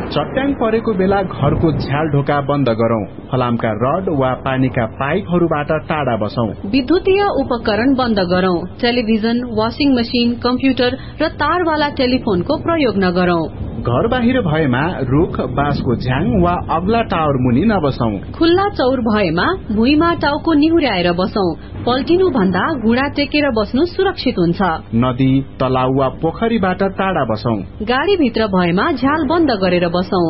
चट्याङ परेको बेला घरको झ्याल ढोका बन्द गरौं। फलामका रड वा पानीका पाइपहरूबाट टाढा बसौं। विद्युतीय उपकरण बन्द गरौं। टेलिभिजन, वाशिङ मशिन, कम्प्युटर र तारवाला टेलिफोनको प्रयोग नगरौं। घर बाहिर भएमा रुख, बाँसको झ्याङ वा अग्ला टावर मुनि नबसौं। खुल्ला चौर भएमा भुइँमा टाउको निहुर्याएर बसौं। पल्टिनु भन्दा घुँडा टेकेर बस्नु सुरक्षित हुन्छ। नदी, तलाउ वा पोखरीबाट टाढा बसौं। गाडी भित्र भएमा झ्याल बन्द गरेर बसौं।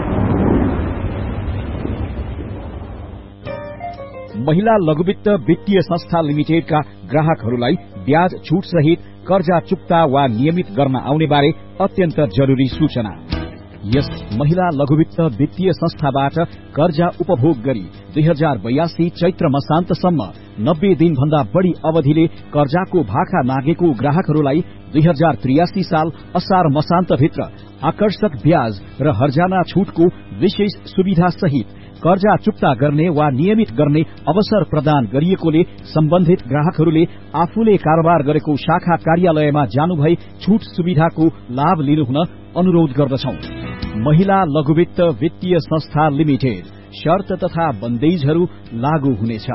महिला लघुवित्त वित्तीय संस्था लिमिटेडका ग्राहकहरूलाई ब्याज छुट सहित कर्जा चुक्ता वा नियमित गर्न आउने बारे अत्यन्त जरुरी सूचना। यस महिला लघुवित्त वित्तीय संस्थाबाट कर्जा उपभोग गरी 2082 चैत्र मसान्तसम्म 90 दिन भन्दा बढ़ी अवधिले कर्जाको भाका नागेको ग्राहकहरूलाई 2083 साल असार मसान्तभित्र आकर्षक ब्याज र हर्जाना छुटको विशेष सुविधा सहित कर्जा चुक्ता गर्ने वा नियमित गर्ने अवसर प्रदान गरिएकोले सम्बन्धित ग्राहकहरूले आफूले कारोबार गरेको शाखा कार्यालयमा जानुभई छुट सुविधाको लाभ लिनुहुन अनुरोध गर्दछौं। महिला लघुवित्त वित्तीय संस्था लिमिटेड। शर्त तथा बन्देजहरू लागू हुनेछ।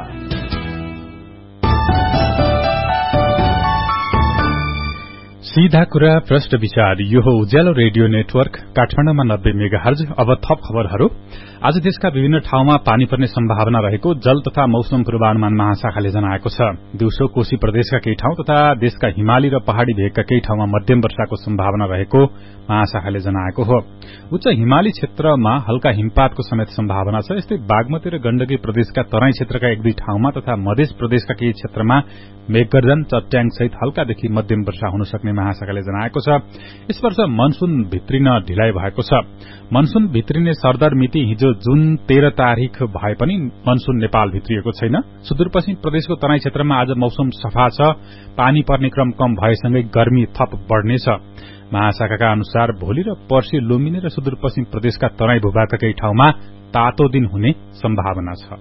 सीधा कुरा प्रश्न विचार। यो हो उज्यालो रेडियो नेटवर्क काठमाडौँमा 90 मेगाहर्ज। अब थप खबरहरू। आज देशका विभिन्न ठाउँमा पानी पर्ने सम्भावना रहेको जल तथा मौसम पूर्वानुमान महाशाखाले जनाएको छ। दिउँसो कोशी प्रदेशका केही ठाउँ तथा देशका हिमाली र पहाड़ी भेगका केही ठाउँमा मध्यम वर्षाको सम्भावना रहेको महाशाखाले जनाएको हो। उच्च हिमाली क्षेत्रमा हल्का हिमपातको समेत सम्भावना छ। यस्तै बागमती र गण्डकी प्रदेशका तराई क्षेत्रका एक दुई ठाउँमा तथा मध्य प्रदेशका केही क्षेत्रमा मेघगर्जन, चट्याङ सहित हल्कादेखि मध्यम वर्षा हुन सक्ने महाशाखाले जनाएको छ। यस वर्ष मनसून भित्रिन ढिलाइ भएको छ। मनसून भित्रिने सरदर मिति हिजो जुन 13 तारिक भए पनि मनसून नेपाल भित्रिएको छैन। सुदूरपश्चिम प्रदेशको तराई क्षेत्रमा आज मौसम सफा छ। पानी पर्ने क्रम कम भएसँगै गर्मी थप बढ़नेछ। महाशाखाका अनुसार भोलि र पर्सि लुम्बिनी र सुदूरपश्चिम प्रदेशका तराई भूभागका केही ठाउँमा तातो दिन हुने सम्भावना छ।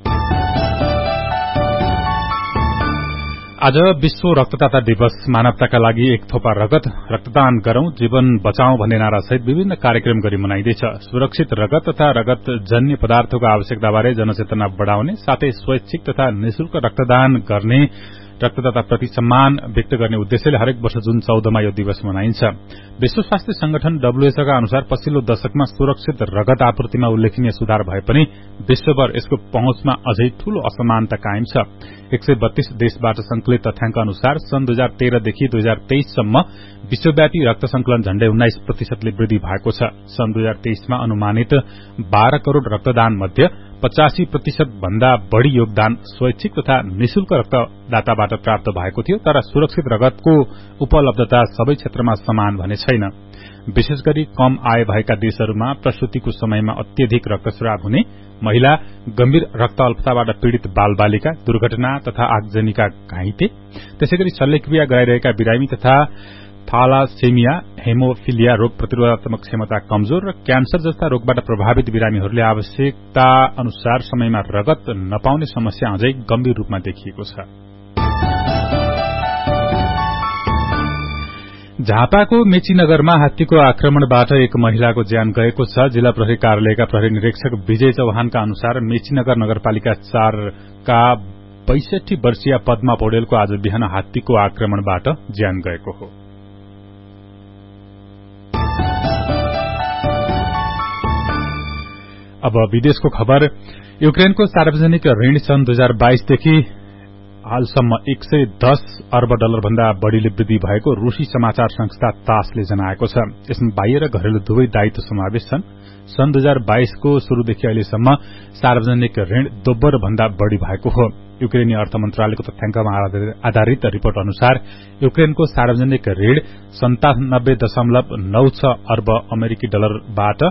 आज विश्व रक्तदाता दिवस। मानवताका लागि एक थोपा रगत, रक्तदान गरौं, जीवन बचाउँ भन्ने नारासहित विभिन्न कार्यक्रम गरी मनाइँदैछ। सुरक्षित रगत तथा रगत जन्य पदार्थको आवश्यकताबारे जनचेतना बढ़ाउने साथै स्वैच्छिक तथा निशुल्क रक्तदान गर्ने, रक्तदाता प्रति सम्मान व्यक्त गर्ने उद्देश्यले हरेक वर्ष जुन 14 मा यो दिवस मनाइन्छ। विश्व स्वास्थ्य संगठन WHO का अनुसार पछिल्लो दशकमा सुरक्षित रगत आपूर्तिमा उल्लेखनीय सुधार भए पनि विश्वभर यसको पहुँचमा अझै ठूलो असमानता कायम छ। 132 देशबाट संकलित तथ्याङ्क अनुसार सन् 2013 देखि 2023 सम्म विश्वव्यापी रक्त संकलन झण्डै 19% वृद्धि भएको छ। सन् 2023 मा अनुमानित 12 करोड़ रक्तदान मध्ये 85% भन्दा बढ़ी योगदान स्वैच्छिक तथा निशुल्क रक्तदाताबाट प्राप्त भएको थियो। तर सुरक्षित रगतको उपलब्धता सबै क्षेत्रमा समान भने छैन। विशेष गरी कम आय भएका देशहरूमा प्रसूतिको समयमा अत्यधिक रक्तस्राव हुने, महिला, गम्भीर रक्त अल्पताबाट पीड़ित बालबालिका, दुर्घटना तथा आगजनीका घाइते, त्यसैगरी शल्यक्रिया गराइरहेका बिरामी तथा थालासेमिया, हेमोफिलिया रोग प्रतिरोधात्मक क्षमता कमजोर र क्यान्सर जस्ता रोगबाट प्रभावित बिरामीहरूले आवश्यकता अनुसार समयमा रगत नपाउने समस्या अझै गम्भीर रूपमा देखिएको छ। झापाको मेचीनगरमा हात्तीको आक्रमणबाट एक महिलाको ज्यान गएको छ। जिल्ला प्रहरी कार्यालयका प्रहरी निरीक्षक विजय चौहानका अनुसार मेचीनगर नगरपालिका 4 का 62 वर्षीय पद्मा पौडेलको आज बिहान हात्तीको आक्रमणबाट ज्यान गएको हो। अब विदेशको खबर। युक्रेनको सार्वजनिक ऋण सन् 2022 देखि हालसम्म $110 अर्ब भन्दा बढ़ीले वृद्धि भएको रूसी समाचार संस्था तासले जनाएको छ। यसमा बाह्य र घरेलु दुवै दायित्व समावेश छन्। सन् 2022 को शुरूदेखि अहिलेसम्म सार्वजनिक ऋण दोब्बर भन्दा बढ़ी भएको हो। युक्रेनी अर्थ मन्त्रालयको तथ्याङ्कमा आधारित रिपोर्ट अनुसार युक्रेनको सार्वजनिक ऋण $97.96 अर्ब अमेरिकी डलरबाट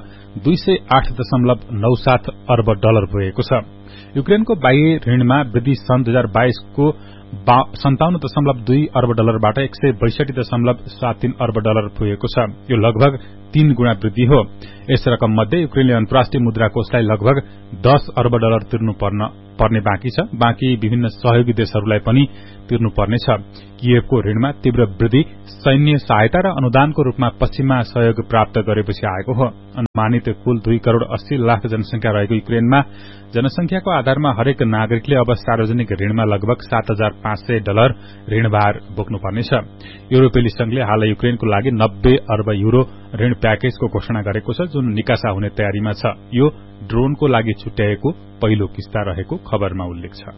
$208.97 अर्ब पुगेको छ। युक्रेनको बाह्य ऋणमा वृद्धि सन् 2022 को $57.2 अर्ब बाट $162.73 अर्ब पुगेको छ। यो लगभग 3 गुणा वृद्धि हो। यस रकम मध्ये युक्रेनले अन्तर्राष्ट्रिय मुद्रा कोषलाई लगभग $10 अर्ब तिर्नुपर्न पर्ने बाँकी छ। बाँकी विभिन्न सहयोगी देशहरूलाई पनि तिर्नुपर्नेछ। कियेभको ऋणमा तीव्र वृद्धि सैन्य सहायता र अनुदानको रूपमा पश्चिममा सहयोग प्राप्त गरेपछि आएको हो। अनुमानित कुल 2 करोड़ 80 लाख जनसंख्या रहेको युक्रेनमा जनसंख्याको आधारमा हरेक नागरिकले अब सार्वजनिक ऋणमा लगभग $7,500 ऋणभार बोक्नुपर्नेछ। युरोपेली संघले हालै युक्रेनको लागि 90 अर्ब युरो ऋण प्याकेजको घोषणा गरेको छ, जुन निकासा हुने तयारीमा छ। यो ड्रोनको लागि छुट्याएको पहिलो किस्ता रहेको खबरमा उल्लेख छ।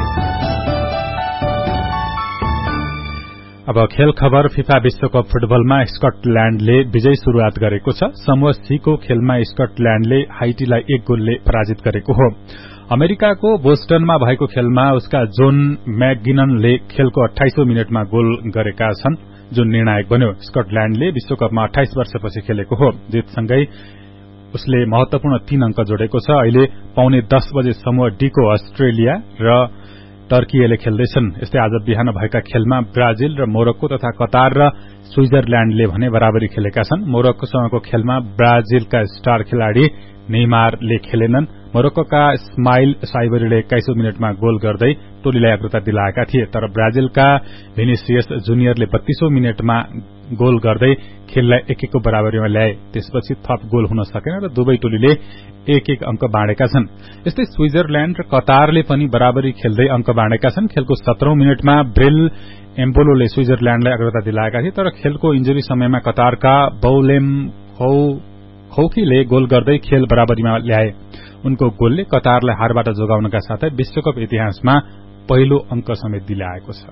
अब खेल खबर। फिफा विश्वकप फुटबलमा स्कटल्याण्डले विजयी शुरूआत गरेको छ। समूह सी को खेलमा स्कटल्याण्डले हाइटीलाई 1 गोलले पराजित गरेको हो। अमेरिकाको बोस्टनमा भएको खेलमा उसका जोन मैकगिननले खेलको 28औं मिनेटमा गोल गरेका छन्, जुन निर्णायक बन्यो। स्कटल्याण्डले विश्वकपमा 28 वर्षपछि खेलेको हो। जितसँगै उसले महत्वपूर्ण 3 अंक जोडेको छ। अहिले 9:30 बजे समूह डी को अस्ट्रेलिया र टर्कीले खेल्दैछन्। यस्तै आज बिहान भएका खेलमा ब्राजिल र मोरक्को तथा कतार र स्विजरल्याण्डले भने बराबरी खेलेका छन्। मोरक्कोसँगको खेलमा ब्राजिलका स्टार खेलाड़ी नेइमारले खेलेनन्। मोरक्कोका स्माइल साइबरीले 21औं मिनेटमा गोल गर्दै टोलीलाई अग्रता दिलाएका थिए, तर ब्राजिलका भिनिसियस जुनियरले 32औं मिनेटमा गोल गर्दै खेललाई 1-1 को बराबरीमा ल्याए। त्यसपछि थप गोल हुन सकेन र दुवै टोलीले 1-1 अंक बाँडेका छन्। यस्तै स्विजरल्याण्ड र कतारले पनि बराबरी खेल्दै अंक बाँडेका छन्। खेलको 17औं मिनेटमा ब्रेल एम्पोलोले स्विजरल्याण्डलाई अग्रता दिलाएका थिए, तर खेलको इन्जुरी समयमा कतारका बौलेम खौकीले गोल गर्दै खेल बराबरीमा ल्याए। उनको गोलले कतारलाई हारबाट जोगाउनका साथै विश्वकप इतिहासमा पहिलो अंक समेत दिलाएको छ।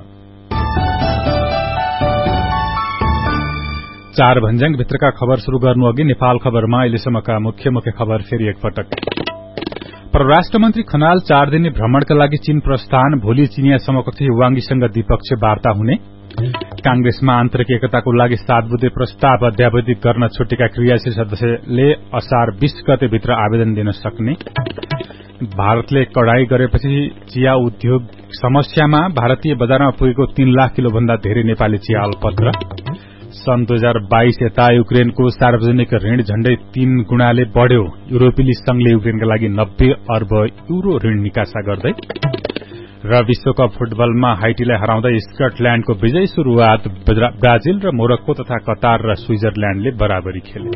4 भन्ज्याङ भित्रका खबर शुरू गर्नु अघि नेपाल खबरमा अहिलेसम्मका मुख्य खबर फेरि एकपटक। परराष्ट्र मन्त्री खनाल 4 दिने भ्रमणका लागि चीन प्रस्थान। भोलि चिनिया समकक्ष वाङ्गीसँग द्विपक्षीय वार्ता हुने। कांग्रेसमा आन्तरिक एकताको लागि 7 बुँदे प्रस्ताव अध्यावधिक गर्न छुटेका क्रियाशील सदस्यले असार 20 गते भित्र आवेदन दिन सक्ने। भारतले कडाई गरेपछि चिया उद्योग समस्यामा भारतीय बजारमा पुगेको 3 लाख किलो भन्दा धेरै नेपाली चिया अलपत्र। सन् 2022 यता युक्रेनको सार्वजनिक ऋण झण्डै 3 गुणाले बढ़्यो। युरोपेली संघले युक्रेनका लागि 90 अर्ब युरो ऋण निकासा गर्दै। र विश्वकप फुटबलमा हाइटीलाई हराउँदै स्कटल्याण्डको विजयी शुरूआत। ब्राजिल र मोरक्को तथा कतार र स्विजरल्याण्डले बराबरी खेले।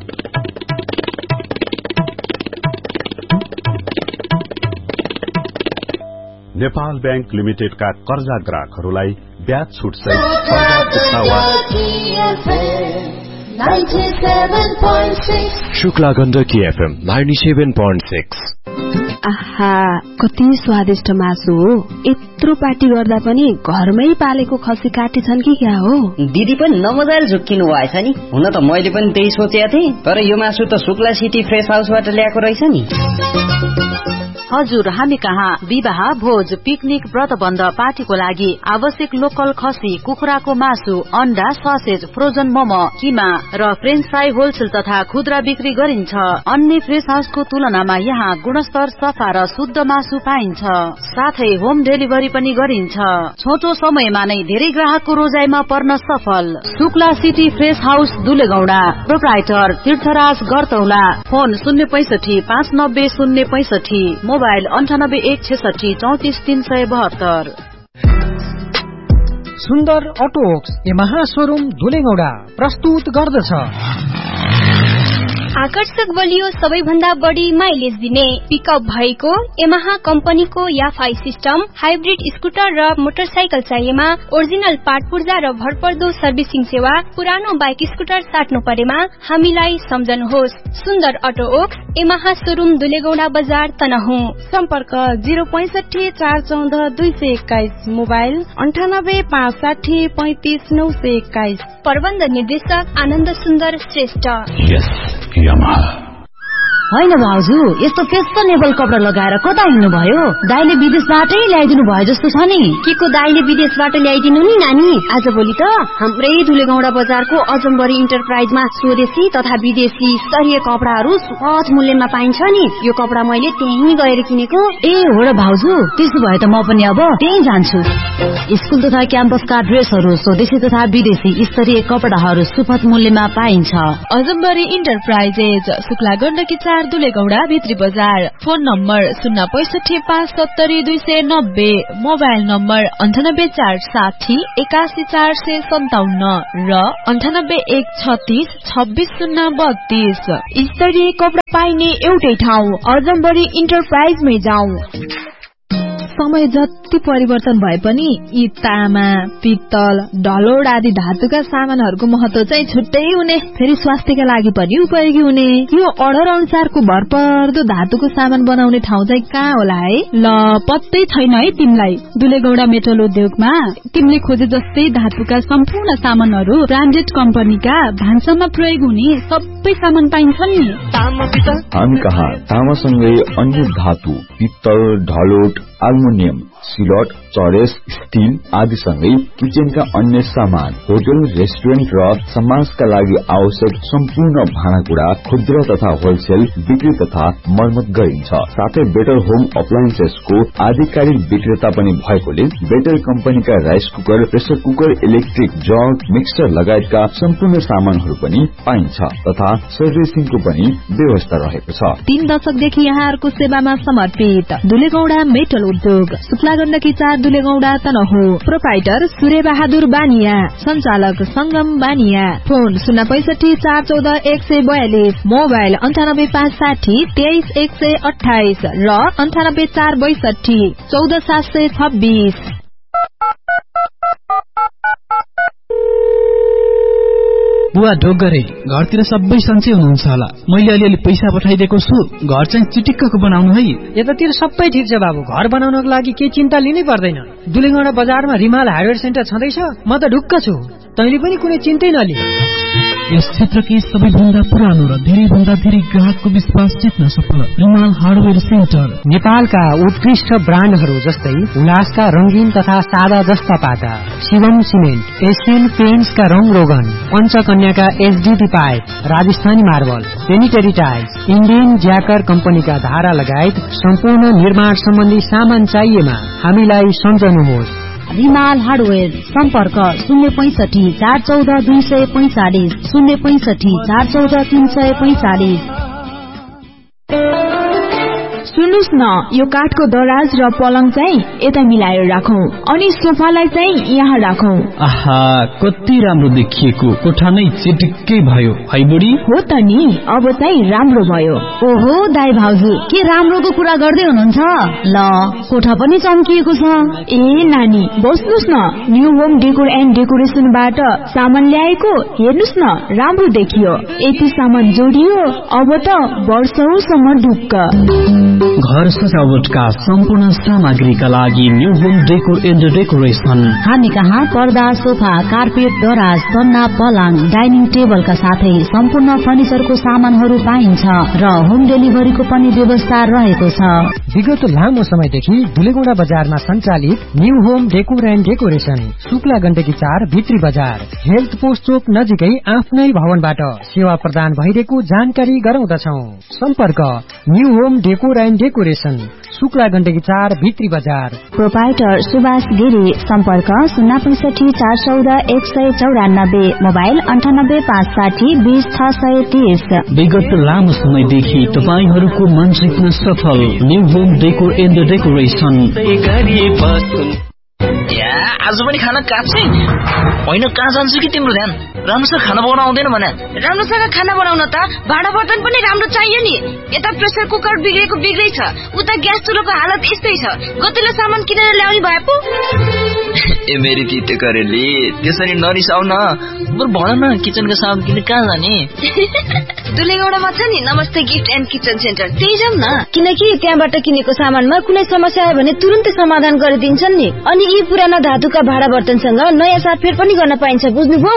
नेपाल बैंक लिमिटेडका कर्जा ग्राहकहरूलाई ब्याज छुट सहित शुक्ला गण्डकी एफएम 97.6। आहा, कति स्वादिष्ट मासु हो। यत्रो पार्टी गर्दा पनि घरमै पालेको खसी काटे छन् कि क्या हो? दिदी पनि नमजाले झुक्किनु भएछ नि। हुन त मैले पनि त्यही सोचेको थिएँ, तर यो मासु त शुक्ला सिटी फ्रेश हाउसबाट ल्याएको रहेछ नि। हजुर, हामी कहाँ विवाह, भोज, पिकनिक, व्रतबन्ध, पार्टीको लागि आवश्यक लोकल खसी, कुखुराको मासु, अण्डा, ससेज, फ्रोजन मोमो, किमा र फ्रेन्च फ्राई होलसेल तथा खुद्रा बिक्री गरिन्छ। अन्य फ्रेश हाउसको तुलनामा यहाँ गुणस्तर, सफा र शुद्ध मासु पाइन्छ। साथै होम डेलिभरी पनि गरिन्छ। छोटो समयमा नै धेरै ग्राहकको रोजाइमा पर्न सफल। Shukla city fresh house दुलेगौडा। Proprietor तीर्थराज गरतौला। Phone 065 590 065, mobile 98 166 34 372। सुन्दर अटोवर्क्स यमहा शोरूम धुलेगौडा प्रस्तुत गर्दछ आकर्षक बलियो सबैभन्दा बढी माइलेज दिने पिकअप भएको यमहा कम्पनीको याफाई सिस्टम, हाइब्रिड स्कुटर र मोटरसाइकल चाहिएमा ओरिजिनल पार्ट पुर्जा र भरपर्दो सर्भिसिङ सेवा। पुरानो बाइक स्कुटर साट्नु परेमा हामीलाई सम्झनुहोस्। सुन्दर अटोवर्क्स यमहा शोरूम दुलेगौडा बजार तनहुँ। सम्पर्क 065 414 221, मोबाइल 98 560 35 921। प्रबन्ध निर्देशक आनन्द सुन्दर श्रेष्ठ। होइन भाउजू, यस्तो फेसनेबल कपडा लगाएर कता हिँड्नुभयो? दाइले विदेशबाटै ल्याइदिनु भयो जस्तो छ नि। के को दाइले विदेशबाट ल्याइदिनु नि नानी? आजभोलि त हाम्रै धुलेगौडा बजारको अजम्बरी इन्टरप्राइजमा स्वदेशी तथा विदेशी स्तरीय कपडाहरू सुपथ मूल्यमा पाइन्छ नि। यो कपडा मैले त्यहीँ गएर किनेको। ए हो र भाउजू, त्यसो भए त म पनि अब त्यही जान्छु। स्कुल तथा क्याम्पसका ड्रेसहरू स्वदेशी तथा विदेशी स्तरीय कपडाहरू सुपथ मूल्यमा पाइन्छ। अजम्बरी इन्टरप्राइजेज, शुक्ला गण्डकी 4 4 दुलेगौडा भित्री बजार। फोन नम्बर 065570290, मोबाइल नम्बर 9846081457 र 9813626032। स्तरीय कपडा पाइने एउटै ठाउँ अजम्बरी इन्टरप्राइजमै जाऊ। समय जति परिवर्तन भए पनि यी तामा, पित्तल, ढलोड आदि धातुका सामानहरूको महत्व चाहिँ छुट्टै हुने, फेरि स्वास्थ्यका लागि पनि उपयोगी हुने। यो अर्डर अनुसारको भरपर्दो धातुको सामान बनाउने ठाउँ चाहिँ कहाँ होला है? ल पत्तै छैन है तिमीलाई। दुलेगौडा मेटल उद्योगमा तिमीले खोजे जस्तै धातुका सम्पूर्ण सामानहरू ब्रान्डेड कम्पनीका भान्सामा प्रयोग हुने सबै सामान पाइन्छन् नि। हामी कहाँ तामासँगै अन्य धातु, पित्तल, ढलोट, एल्युमिनियम, सिलट, चरेस, स्टील आदि सँगै किचनका अन्य सामान, होटल, रेस्टुरेन्ट र समाजका लागि आवश्यक सम्पूर्ण भाँडाकुँडा खुद्रा तथा होलसेल बिक्री तथा मर्मत गरिन्छ। साथै बेटर होम अप्लायन्सेसको आधिकारिक विक्रेता पनि भएकोले बेटर कम्पनीका rice cooker, pressure cooker, electric jug, mixer लगायतका सम्पूर्ण सामानहरू पनि पाइन्छ तथा सर्भिसिङको पनि व्यवस्था रहेको छ। 3 दशकदेखि यहाँहरूको सेवामा समर्पित दुलेगौडा मेटल उद्योग, शुक्ला गण्डकी 4 दुलेगौडा तनहु। प्रोपाइटर सूर्य बहादुर बानिया, संचालक संगम बानिया। फोन 065 414 142, मोबाइल 9856023128 र 9842 14726। बुवा ढोगरे, घरतिर सबै सन्चै हुनुहुन्छ होला? मैले अलिअलि पैसा पठाइदिएको छु, घर चाहिँ चिटिक्कको बनाउनु है। यतातिर सबै ठिक छ बाबु, घर बनाउनको लागि केही चिन्ता लिनै पर्दैन। दुलेगौडा बजारमा रिमाल हार्डवेयर सेन्टर छँदैछ, म त ढुक्क छु। तैँले पनि कुनै चिन्तै नलि। यस क्षेत्रकै सबैभन्दा पुरानो र धेरैभन्दा धेरै ग्राहकको विश्वास जित्न सफल रिमाल हार्डवेयर सेन्टर। नेपालका उत्कृष्ट ब्रान्डहरू जस्तै उल्लासका रंगीन तथा सादा जस्ता पाता, शिवम सिमेन्ट, एशियन पेन्ट्सका रङ रोगन, पञ्चकन्याका HDP pipe, Rajasthani marble, sanitary tiles, Indian ज्याकर कम्पनीका धारा लगायत सम्पूर्ण निर्माण सम्बन्धी सामान चाहिएमा हामीलाई सम्झनुहोस्। रिमाल हार्डवेयर, सम्पर्क 065 414 245, 065 414 345। सुन्नुस् न, यो काठको दराज र पलङ चाहिँ यता मिलाएर राखौं अनि सोफालाई चाहिँ यहाँ राखौं। आहा, कति राम्रो देखिएको, कोठा नै चिटिक्कै भयो है बुढी। हो त नि, अब चाहिँ राम्रो भयो। ओहो दाइ भाउजू, के राम्रोको कुरा गर्दै हुनुहुन्छ? ल कोठा पनि चम्किएको छ। ए नानी बस्नुस् न, न्यू होम डेकोर एन्ड डेकोरेसनबाट सामान ल्याएको, हेर्नुस् न राम्रो देखियो। यति सामान जोडियो, अब त वर्षौसम्म ढुक्क। घर सजावटका सम्पूर्ण सामग्रीका लागि new home decor and decoration. हामी कहाँ पर्दा, सोफा, कार्पेट, दराज, सन्ना, पलङ, डाइनिङ टेबलका साथै सम्पूर्ण फर्निचरको सामानहरू पाइन्छ र होम डेलिभरीको पनि व्यवस्था रहेको छ। विगत लामो समयदेखि दुलेगौडा बजारमा सञ्चालित new home decor and decoration, Shukla Gandaki 4 भित्री बजार, हेल्थ पोस्ट चोक नजिकै आफ्नै भवनबाट सेवा प्रदान भइरहेको जानकारी गराउँदछौं। सम्पर्क new home decor and decoration, Shukla Gandaki 4 भित्री बजार। प्रोपाइटर सुभाष गिरी, सम्पर्क 065 414 194, मोबाइल 9856 20630। विगत लामो समयदेखि तपाईहरूको मन जित्न सफल new home decor and decoration. आज पनि खाना काप्छै होइन, कहाँ जान्छु कि तिम्रो ध्यान? राम्रोसँग खाना बनाउन आउँदैन भने? राम्रोसँग खाना बनाउन त भाँडा बर्तन पनि राम्रो चाहियो नि। यता प्रेसर कुकर बिग्रेको बिग्रै छ, उता ग्यास चुलोको हालत यस्तै छ। गतिलो सामान किनेर ल्याउने भए पो। ए मेरी तिते करेली, त्यसरी नरिसाउ न। बरु भन न, किचनका सामान किन्न कहाँ जाने? दुलेगौडामा छ नि नमस्ते गिफ्ट एन्ड किचन सेन्टर, त्यही जाउँ न। किनकि त्यहाँबाट किनेको सामानमा कुनै समस्या आयो भने तुरुन्तै समाधान गरिदिन्छन् नि। अनि यी पुराना धातुका भाँडा बर्तनसँग नयाँ साटफेर पनि गर्न पाइन्छ, बुझ्नुभयो?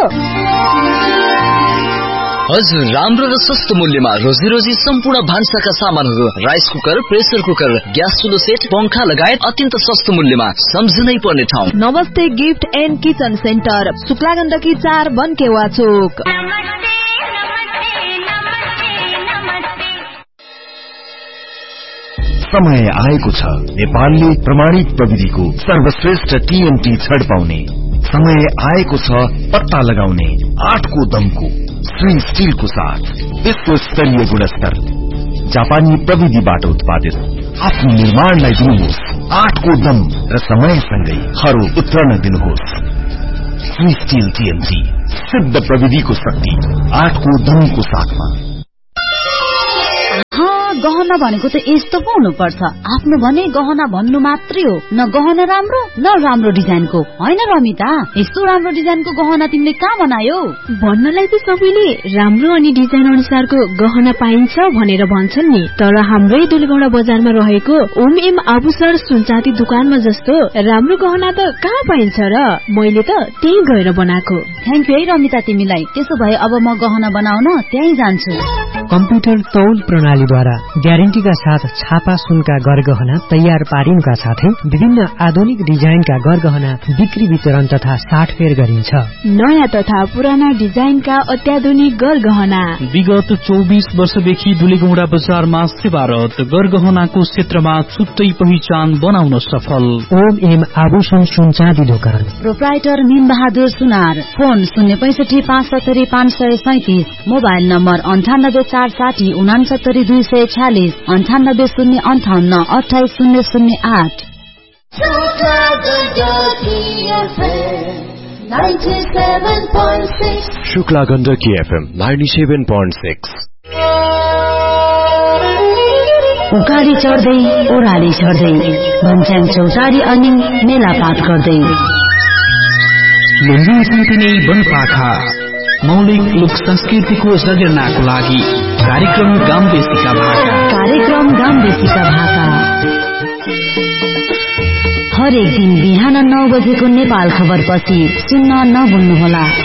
हजुर, राम्रो र सस्तो मूल्यमा रोजी रोजी सम्पूर्ण भान्साका सामानहरू, rice cooker, pressure cooker, gas चुलो set, पंखा लगायत अत्यन्त सस्तो मूल्यमा सम्झनै पर्ने ठाउँ नमस्ते gift and kitchen centre, Shukla Gandaki 4 बनकेवा चोक। समय आएको छ नेपालले प्रमाणित प्रविधिको सर्वश्रेष्ठ टीएमटी छड पाउने। समय आएको छ पत्ता लगाउने 8 को दमको श्री स्टीलको साथ विश्व स्तरीय गुणस्तर जापानी प्रविधिबाट उत्पादित। आफ्नो निर्माणलाई दिनुहोस् 8 को दम र समयसँगै हरो उत्रन दिनुहोस्। स्टील टीएमटी सिद्ध प्रविधिको शक्ति 8 को दमको साथमा। गहना भनेको त यस्तो पो हुनुपर्छ। आफ्नो भने गहना भन्नु मात्रै हो, न गहना राम्रो न राम्रो डिजाइनको। होइन रमिता, यस्तो राम्रो डिजाइनको गहना तिमीले कहाँ बनायो? भन्नलाई त सबैले राम्रो अनि डिजाइन अनुसारको गहना पाइन्छ भनेर भन्छन् नि, तर हाम्रै दुलेगौडा बजारमा रहेको ओम एम आभूषण सुनचाँदी दुकानमा जस्तो राम्रो गहना त कहाँ पाइन्छ र? मैले त त्यही गएर बनाएको। थ्याङ्क यू है रमिता तिमीलाई। त्यसो भए अब म गहना बनाउन त्यही जान्छु। कम्प्युटर तौल प्रणालीद्वारा ग्यारेन्टीका साथ छापा सुनका गरगहना तयार पारिनुका साथै विभिन्न आधुनिक डिजाइनका गरगहना बिक्री वितरण तथा साटफेर गरिन्छ। नयाँ तथा पुराना डिजाइनका अत्याधुनिक गरगहना विगत 24 वर्षदेखि दुलेगौडा बजारमा सेवारत, गरगहनाको क्षेत्रमा छुट्टै पहिचान बनाउन सफल। ओम एम आभूषण सुनचाँदी दोकान, प्रोप्राइटर मीन बहादुर सुनार। Phone 065 570 537, mobile number 98 460 69 246, 98 058 28008। Shukla Gandaki FM 97.6। उकाली चढ्दै ओह्राली चढ्दै भन्छन् चौतारी अनि मेला पात गर्दै लुम्बिनी सम्पिने वनपाखा मौलिक लोक संस्कृतिको सृजनाको लागि कार्यक्रम गाउँ देशीका भाका हरेक दिन बिहान 9 बजेको नेपाल खबर पछि सुन्न नभुल्नुहोला।